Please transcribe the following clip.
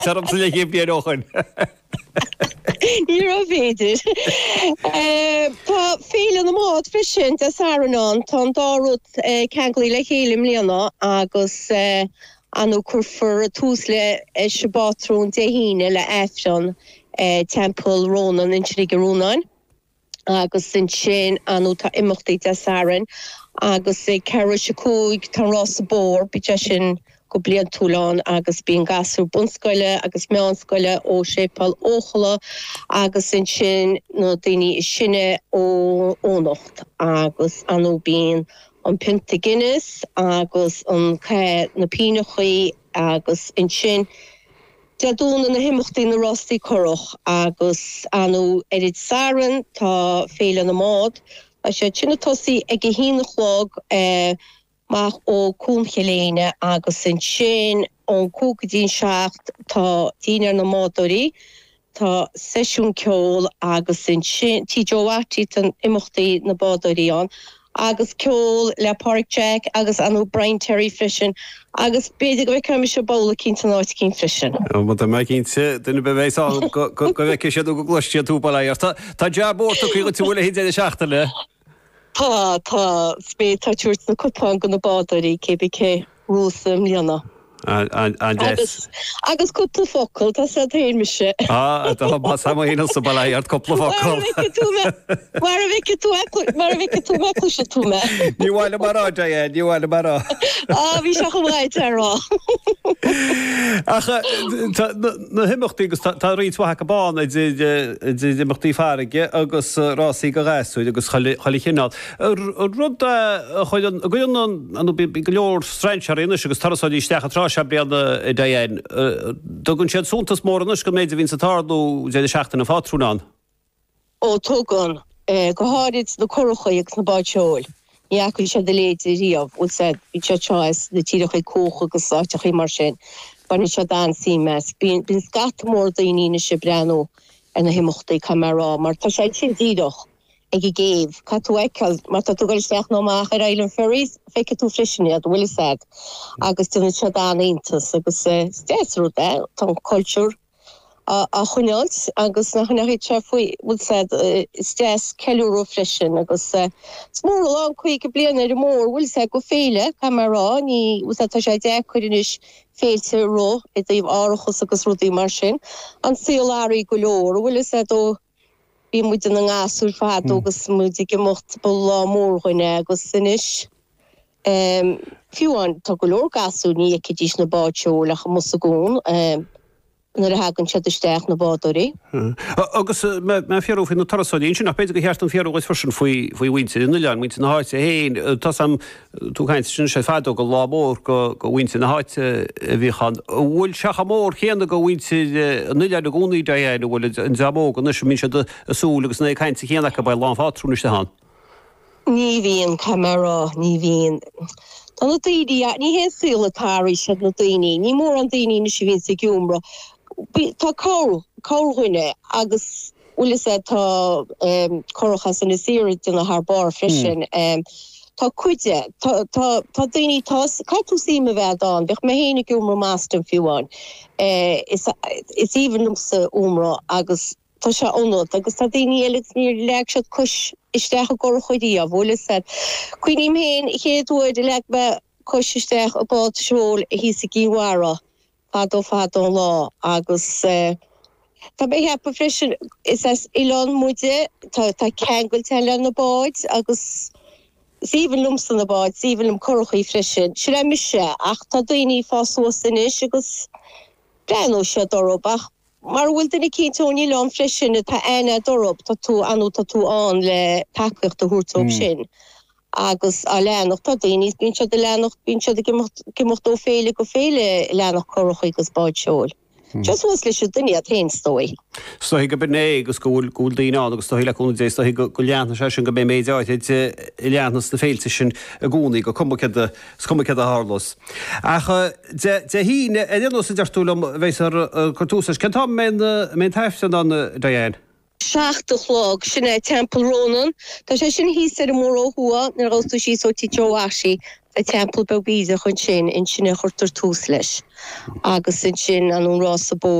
Tarm sa le bíar óchan. Ní ra féidir. Tá féile na mád frisin a Saranán tá dárút ceangaí le chélim líana agus anú curfur a túsle sebatrún de híine le Efron Temple Ronan in Trig Ronan agus sin sin anú tá imachtaí de Saran agus ceir se cúig tá rás a bór bite sin go blian túlán agus bíon gasú bunscoile agus meánscoile ó sépal óchala agus sin nó daoine sinne ó ónacht agus anú bíon an Punta Guinness agus an na pínachaí agus sin deadúna na himachtaí na Rostí Corach agus anú Erid Saran tá féile na mád a sé sinna tosaí ag hína chlog Mach ó cúmcheléine agus sin ón cúgadín seacht tá dínar na mádorí tá sesiún ceol agus sin tíohhatí tan imachtaí na bádoríán agus ceol le Park Jack agus anú Brian Terry frisin agus beidir go bheith se bóla cinnta náid cín frisin. Má tá mai cinnte duna behéis go bheith sé go glostíí túpa le Tá dearbórta chu go túla hí seachta le. Tá spé tá túirt na cupán go na bádarí KBK rúsam líana. Agus cúpla focail tá sé éimiise. Tá sam híal sa bailart cúpla focail. Mar a bhíce tú me chuise tú me. Níháile marrá níháile marrá. Bhí se go bhaid ará. Na himachtaí agus tá ríomhtha go bán imachtaí farige agus rásaí go réúid agus chalichinál. Rud chuid an go leor strainsearíine agus tarsáidí steacharrá se breanna i dhéin. Dogann siad súntas mórnas go méidir vín sa tardú dé seachtain na fátrúnán. Ó tugan go háid na chorachaíag na báidseoil. Níacu sé de léidir riamh ú sé bhí se teáis na tíirecha cócha agus áiteachí mar sin. Bani se dan símes. Bín scat mór daoine se breanú ar na himachtaí camerará, mar tá sé sin díadach ag I géibh. Catú eiceil, mar tá tú goil steach nóach ar Island Ferries, feice tú frisinniad, bhfuil said. Agus duna se dan intas, agus stéisrú tá cultúr a chunealt, agus na chuneachí tre faoi, bhfuil said, stés ceúrú frisin, agus smór lá chuig go blian ar mór, bhfuil said go féile, camerará, ní bhfuil said tá sé deich chuidinis féilte ró, i dtíobh árachas agus rudí mar sin, an síoláirí go leor, bhfuil said ó bí muid an ngasúr fad agus muid go mocht bol lá mór chuine agus sinis. Fiúan tá go leor gasú ní cidís na báidseoil ach mus a gún, nar a hagann siad isteach na bádarí. Agus me fiarú fin na tarsáidín sin nach beidir go heart an fiarúgus frisin faoi bhainte in lean, muinte na háite héin, tá sam tú chaint sin sé fadó go lámór go bhainte na háite bhíchan. Bhfuil seach mór chéanana go bhainte nuile na gúnaí dhéana bhfuil an zabó go nus mín se asúla agus na chaint chéanana go bail lá fátrúniste hán. Ní bhíon camera, ní bhíon. Tá na daoine, ní hé súlatáirí se na daoine, ní mór an daoine na si bhíon sa giúmra. Tá cóirhuine agus bhfuil sé tá chorachas in na síir duna th bar frisin. Tá cuide, tá daoine caiú síime bheith an, bheith mé héna giúmra mástan fiúáin. Is even sa úmra agus tá se ónod, agus tá daoine eile níor leag se cos isteach a gcóir chuidí a bhfuil sé. Cuoinim héin chéadúid leag bheith cos isteach a bád seol a hí sa gíhara. Fadó lá agus tá bé hepa frisin is as Ilán muide tá ceangail teile na báid agus síhan lumsan na báid, síhan lum chorachaí frisin. Si ra mise ach tá daoine fásuasanis agus breanú se dorob ach mar bhfuil duna cíntóní lán frisin tá aine dorob tá tú anú tá tú an le takeíocht a thuúrtóg sin. Agus a leanach tá daoine bín se de leanach bín se gimocht ó féile go féile leanach chorachaí agus báidseoil. Just was lei duine a tain stoi. Stohi go bené agus gúil daoine agus stohi le cúna dé stohi go leanna se sin go bé méid áid leannas na féilte sin a gúnaí go cumcad a hárlos. Ach de híine éanú sa deartúlam bhéis ar cortúsas centá mén taifsan an daéin. Seachtalog sinna Temple Ronan, tá sé sin hí ar mór ó hua nar gáú sí so tí Joashi a temple be vísa chun sin in sinna churtar tús leis agus sin sin an rás a bó